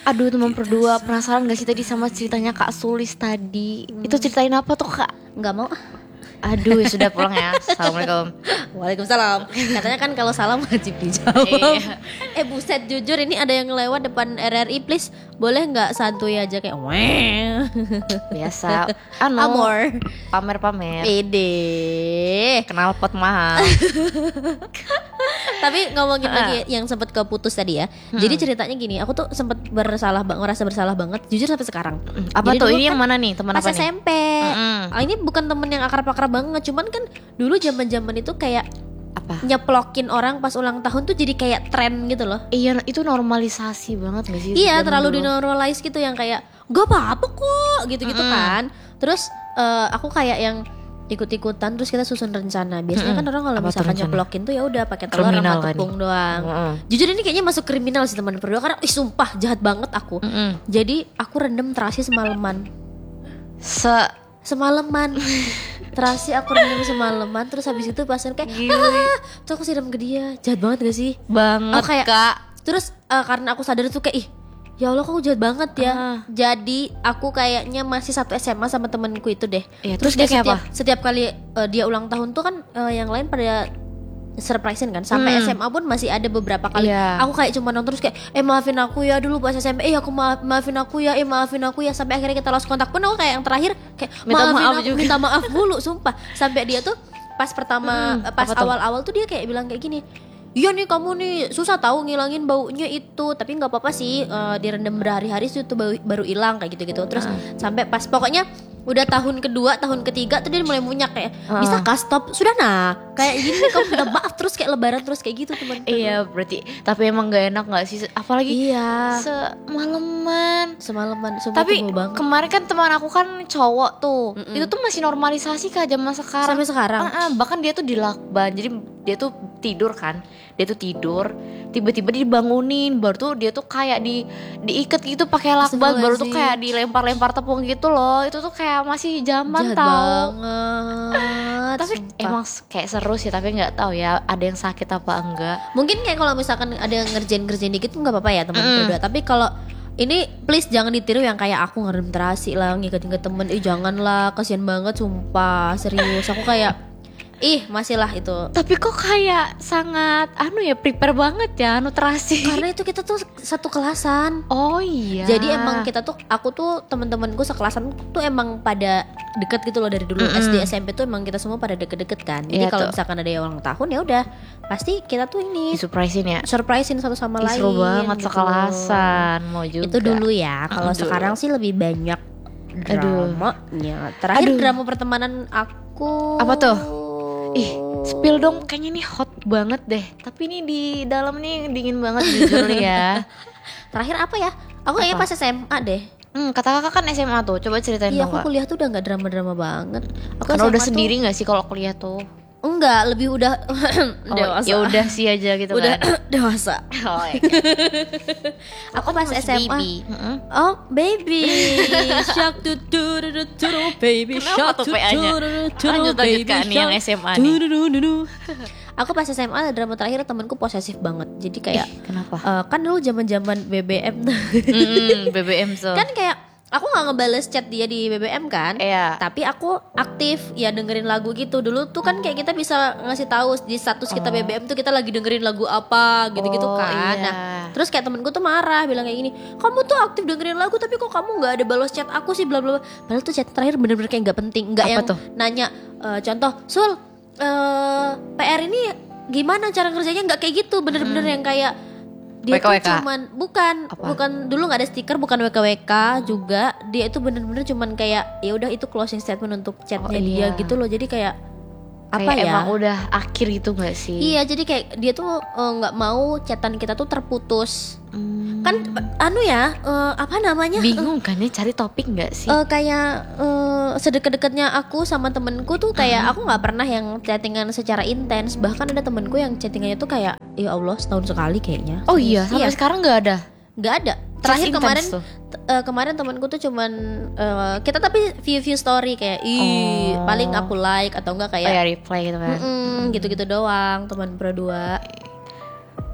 Aduh teman berdua, penasaran gak sih tadi sama ceritanya Kak Sulis tadi? Itu ceritain apa tuh Kak? Nggak mau. Aduh ya sudah pulang ya. Assalamualaikum. Waalaikumsalam. Katanya kan kalau salam wajib dijawab. Iya. Buset, jujur ini ada yang lewat depan RRI, please boleh nggak santuy aja kayak weh. Biasa. Amor. Pamer-pamer. Pede. Kenal pot mahal. Tapi ngomongin lagi yang sempat keputus tadi ya. Jadi ceritanya gini, aku tuh sempat ngerasa bersalah banget jujur sampai sekarang. Apa Jadi tuh? dulu Ini kan yang mana nih? Teman pas apa nih? SMP. Ini bukan temen yang akrab-akrab banget, cuman kan dulu zaman-zaman itu kayak Apa? nyeplokin orang pas ulang tahun tuh jadi kayak tren gitu loh. Iya, itu normalisasi banget gak sih? Iya, zaman terlalu dulu? dinormalize gitu yang kayak gak apa-apa kok gitu-gitu kan. Terus aku kayak yang ikut-ikutan, terus kita susun rencana. Biasanya kan orang kalau Apa tuh misalkan rencana? nyeplokin tuh ya udah pakai telur Kriminal sama kan tepung doang. Jujur ini kayaknya masuk kriminal sih teman berdua karena sumpah jahat banget aku. Jadi aku rendam terasi semalaman. Semalaman. Terasi aku rendam semalaman, terus habis itu pas kayak terus aku siram ke dia. Jahat banget gak sih? Banget Aku kayak, Kak. Terus karena aku sadar tuh kayak ya Allah kok jahat banget ya. Jadi aku kayaknya masih satu SMA sama temenku itu deh. Iya, terus dia kayak apa? Setiap kali dia ulang tahun tuh kan yang lain pada surprisein kan. Sampai SMA pun masih ada beberapa kali. Iya. Aku kayak cuma nonton terus kayak maafin aku ya dulu pas SMP. Aku maafin aku ya. Maafin aku ya. Sampai akhirnya kita lost kontak pun aku kayak yang terakhir kayak Minta maafin maaf aku, juga. minta maaf mulu sumpah. Sampai dia tuh pas pertama pas apa tuh? awal-awal tuh dia kayak bilang kayak gini. Iya nih kamu nih susah tahu ngilangin baunya itu, tapi nggak apa-apa sih direndam berhari-hari itu baru hilang kayak gitu-gitu. Terus sampai pas pokoknya udah tahun kedua, tahun ketiga tuh dia mulai munyak kayak bisa kah stop sudah nah kayak gini kamu minta maaf terus kayak lebaran terus kayak gitu teman. Iya berarti tapi emang gak enak gak sih apalagi Iya. semalaman sumpah tapi tuh bau banget. kemarin kan teman aku kan cowok tuh itu tuh masih normalisasi Kak zaman sekarang Sampai sekarang. bahkan dia tuh dilakban jadi dia tuh tidur kan tiba-tiba dibangunin baru tuh dia tuh kayak diikat gitu pakai lakban baru tuh kayak dilempar-lempar tepung gitu loh itu tuh kayak masih zaman Jahat tahu banget. tapi sumpah. emang kayak seru sih tapi nggak tahu ya ada yang sakit apa enggak. Mungkin kayak kalau misalkan ada yang ngerjain dikit tuh nggak apa-apa ya teman berdua. Tapi kalau ini please jangan ditiru yang kayak aku ngerem terasi lah ngikat-ngikat temen. Janganlah, kasihan banget sumpah, serius. Aku kayak masih lah itu. Tapi kok kayak sangat prepare banget ya terasi. Karena itu kita tuh satu kelasan. Oh iya. Jadi emang kita tuh aku tuh teman-temanku sekelasan tuh emang pada deket gitu loh dari dulu. SD SMP tuh emang kita semua pada deket-deket kan. Jadi Iya kalau tuh. misalkan ada yang ulang tahun ya udah pasti kita tuh ini Disurprisein ya. surprisein satu sama lain. Seru banget gitu. sekelasan mau juga. Itu dulu ya. Kalau Dulu. sekarang sih lebih banyak dramanya. Terakhir drama pertemanan aku. Apa tuh? Spill dong, kayaknya nih hot banget deh. Tapi ini di dalam nih dingin banget jujur ya. Terakhir apa ya? Aku kayaknya pas SMA deh. Kata kakak kan SMA tuh, coba ceritain Iya, dong aku Kak. kuliah tuh udah nggak drama-drama banget. Aku Karena SMA udah tuh- sendiri nggak sih kalau kuliah tuh? Enggak, lebih udah dewasa. Ya udah sih aja gitu Udah kan. dewasa. Oh, iya. Aku pas Masih SMA. baby. Oh, baby. Shark du du du du du du, baby Kenapa shark tuh du PA-nya? du du du du, Lanjut, baby Kak, nih yang shark SMA du nih. du du du du. Aku pas SMA drama terakhir temanku posesif banget. Jadi kayak Kenapa? kan dulu zaman-zaman BBM BBM tuh. kan kayak aku nggak ngebales chat dia di BBM kan. Iya. Tapi aku aktif ya dengerin lagu gitu. Dulu tuh kan kayak kita bisa ngasih tahu di status kita BBM tuh kita lagi dengerin lagu apa gitu-gitu Oh, kan. iya. Nah, terus kayak temenku tuh marah bilang kayak gini, "Kamu tuh aktif dengerin lagu tapi kok kamu nggak ada balas chat aku sih bla bla bla." Padahal tuh chat terakhir bener-bener kayak nggak penting, nggak Apa yang tuh? nanya contoh, "Sul, PR ini gimana cara kerjanya?" Nggak kayak gitu, bener-bener yang kayak dia tuh WKWK? cuman bukan dulu nggak ada stiker, bukan WKWK juga. Dia itu bener-bener cuman kayak ya udah itu closing statement untuk chatnya dia iya. gitu loh. Jadi kayak apa Kayak ya? emang udah akhir gitu gak sih? Iya, jadi kayak dia tuh nggak mau chatan kita tuh terputus. Kan apa namanya? Bingung kan ya cari topik gak sih? Kayak sedekat-dekatnya aku sama temenku tuh kayak aku nggak pernah yang chattingan secara intens. Bahkan ada temenku yang chattingannya tuh kayak ya Allah setahun sekali kayaknya. Oh iya, sampai sekarang gak ada? Nggak ada. Terakhir Chat kemarin intens tuh? kemarin temanku tuh cuman kita tapi view story kayak paling aku like atau enggak Kayak kayak reply gitu kan. gitu-gitu doang teman berdua.